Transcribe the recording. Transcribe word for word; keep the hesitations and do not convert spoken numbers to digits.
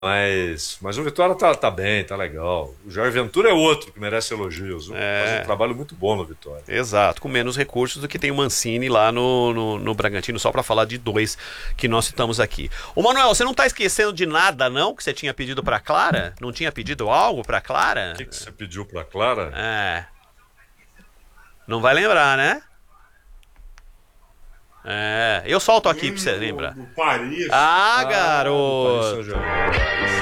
Mas, mas o Vitória tá, tá bem, tá legal. O Jair Ventura é outro que merece elogios. Viu? Faz um É, trabalho muito bom no Vitória. exato, com menos recursos do que tem o Mancini lá no, no, no Bragantino, só para falar de dois que nós citamos aqui. Ô Manuel, você não tá esquecendo de nada, não? Que você tinha pedido pra Clara? Não tinha pedido algo pra O Clara? que, que você pediu pra Clara? É. Não vai lembrar, né? É. Eu solto aqui pra você Hum, do, lembrar. do Paris. Ah, Ah, do Paris garoto! Saint-Germain.